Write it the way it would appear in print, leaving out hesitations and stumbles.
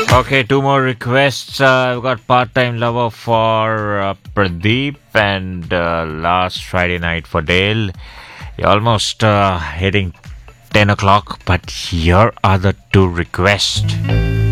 Okay, two more requests. I've got part-time lover for Pradeep and last Friday night for Dale. You're almost hitting 10 o'clock, but here are the two requests.